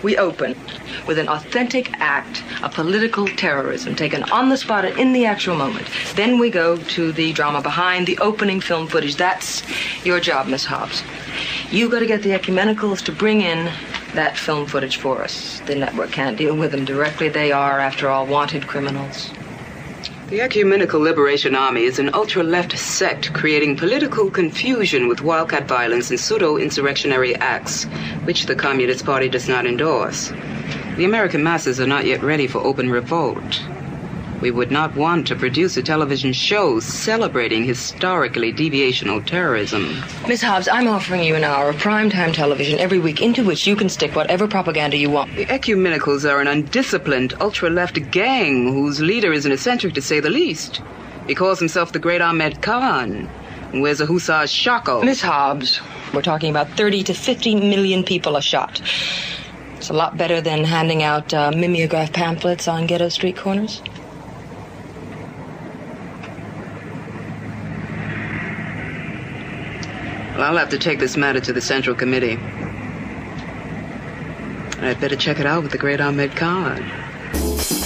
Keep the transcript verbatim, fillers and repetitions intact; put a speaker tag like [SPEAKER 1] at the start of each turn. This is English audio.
[SPEAKER 1] We open with an authentic act of political terrorism taken on the spot and in the actual moment. Then we go to the drama behind the opening film footage. That's your job, Miss Hobbs. You got to get the ecumenicals to bring in that film footage for us. The network can't deal with them directly. They are, after all, wanted criminals.
[SPEAKER 2] The Ecumenical Liberation Army is an ultra-left sect creating political confusion with wildcat violence and pseudo-insurrectionary acts, which the Communist Party does not endorse. The American masses are not yet ready for open revolt. We would not want to produce a television show celebrating historically deviational terrorism.
[SPEAKER 1] Miss Hobbs, I'm offering you an hour of primetime television every week into which you can stick whatever propaganda you want.
[SPEAKER 2] The Ecumenicals are an undisciplined ultra-left gang whose leader is an eccentric, to say the least. He calls himself the Great Ahmed Khan and wears a hussar's shako.
[SPEAKER 1] Miss Hobbs, we're talking about thirty to fifty million people a shot. It's a lot better than handing out uh, mimeograph pamphlets on ghetto street corners.
[SPEAKER 2] Well, I'll have to take this matter to the Central Committee. I'd better check it out with the Great Ahmed Khan.